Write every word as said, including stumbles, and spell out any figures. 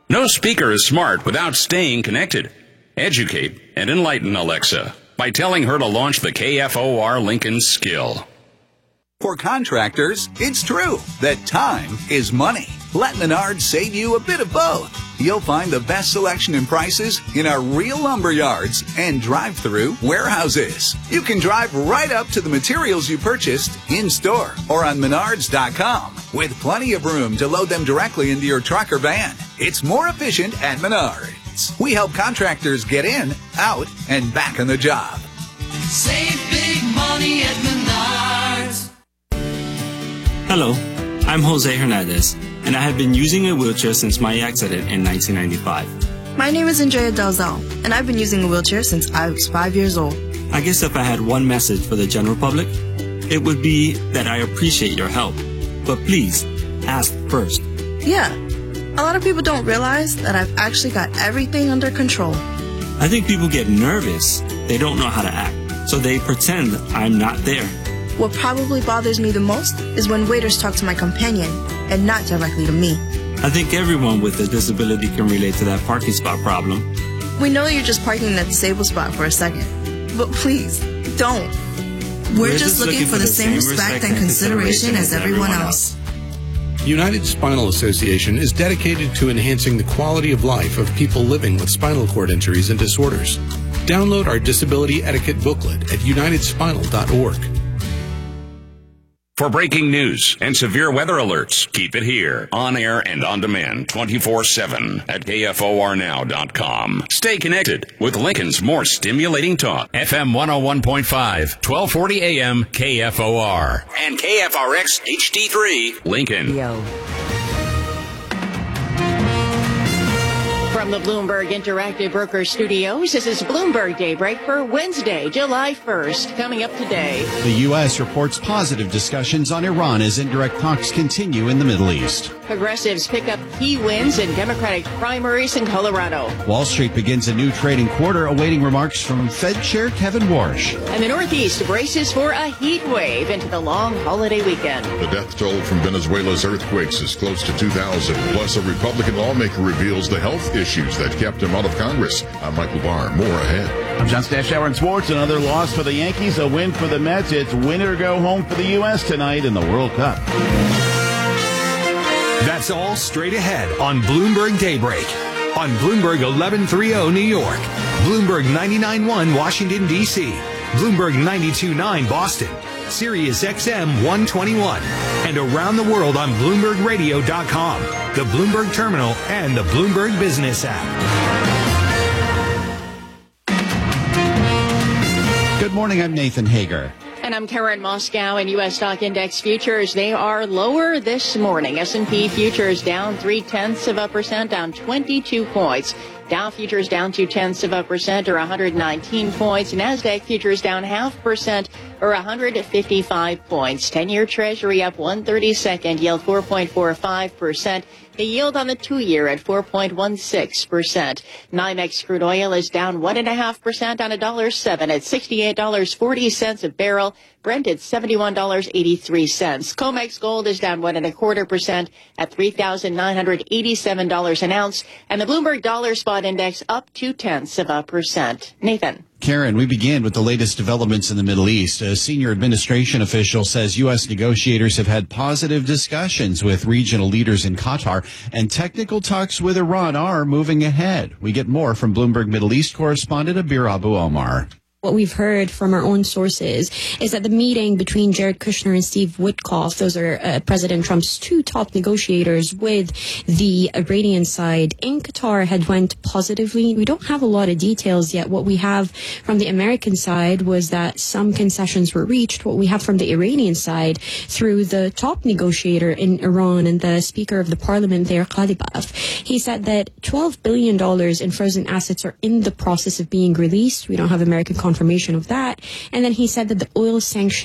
No speaker is smart without staying connected. Educate and enlighten Alexa by telling her to launch the K F O R Lincoln skill. For contractors, it's true that time is money. Let Menards save you a bit of both. You'll find the best selection and prices in our real lumber yards and drive-through warehouses. You can drive right up to the materials you purchased in-store or on menards dot com with plenty of room to load them directly into your truck or van. It's more efficient at Menards. We help contractors get in, out, and back on the job. Save big money at Menards. Hello, I'm Jose Hernandez, and I have been using a wheelchair since my accident in nineteen ninety-five. My name is Andrea Dalzell, and I've been using a wheelchair since I was five years old. I guess if I had one message for the general public, it would be that I appreciate your help. But please, ask first. Yeah, a lot of people don't realize that I've actually got everything under control. I think people get nervous. They don't know how to act, so they pretend I'm not there. What probably bothers me the most is when waiters talk to my companion and not directly to me. I think everyone with a disability can relate to that parking spot problem. We know you're just parking in that disabled spot for a second, but please, don't. We're, We're just, just looking, looking for the same respect and consideration as everyone else. United Spinal Association is dedicated to enhancing the quality of life of people living with spinal cord injuries and disorders. Download our disability etiquette booklet at united spinal dot org. For breaking news and severe weather alerts, keep it here, on air and on demand, twenty-four seven at K F O R now dot com. Stay connected with Lincoln's more stimulating talk. F M one oh one point five, twelve forty A M K F O R. And K F R X H D three, Lincoln. Yo. From the Bloomberg Interactive Broker Studios, this is Bloomberg Daybreak for Wednesday, July first. Coming up today, the U S reports positive discussions on Iran as indirect talks continue in the Middle East. Progressives pick up key wins in Democratic primaries in Colorado. Wall Street begins a new trading quarter, awaiting remarks from Fed Chair Kevin Warsh. And the Northeast braces for a heat wave into the long holiday weekend. The death toll from Venezuela's earthquakes is close to two thousand. Plus, a Republican lawmaker reveals the health issues that kept him out of Congress. I'm Michael Barr. More ahead. I'm John Stashower in sports. Another loss for the Yankees, a win for the Mets. It's win or go home for the U S tonight in the World Cup. That's all straight ahead on Bloomberg Daybreak. On Bloomberg eleven thirty New York, Bloomberg ninety-nine point one Washington, D C, Bloomberg ninety-two point nine Boston, Sirius X M one twenty-one, and around the world on Bloomberg Radio dot com, the Bloomberg Terminal, and the Bloomberg Business app. Good morning, I'm Nathan Hager. And I'm Karen Moscow. In U S stock index futures, they are lower this morning. S and P futures down three-tenths of a percent, down twenty-two points. Dow futures down two-tenths of a percent, or one hundred nineteen points. NASDAQ futures down half percent, or one hundred fifty-five points. ten-year Treasury up one thirty-second, yield four point four five percent. The yield on the two-year at four point one six percent. NYMEX crude oil is down one point five percent on one dollar and seven cents at sixty-eight dollars and forty cents a barrel. Brent at seventy-one dollars and eighty-three cents. COMEX gold is down one and a quarter percent at three thousand nine hundred eighty-seven dollars an ounce. And the Bloomberg Dollar Spot Index up two-tenths of a percent. Nathan. Karen, we begin with the latest developments in the Middle East. A senior administration official says U S negotiators have had positive discussions with regional leaders in Qatar, and technical talks with Iran are moving ahead. We get more from Bloomberg Middle East correspondent Abir Abu Omar. What we've heard from our own sources is that the meeting between Jared Kushner and Steve Witkoff, those are uh, President Trump's two top negotiators with the Iranian side in Qatar, had went positively. We don't have a lot of details yet. What we have from the American side was that some concessions were reached. What we have from the Iranian side through the top negotiator in Iran and the Speaker of the Parliament there, Ghalibaf, he said that twelve billion dollars in frozen assets are in the process of being released. We don't have American confirmation of that. And then he said that the oil sanctions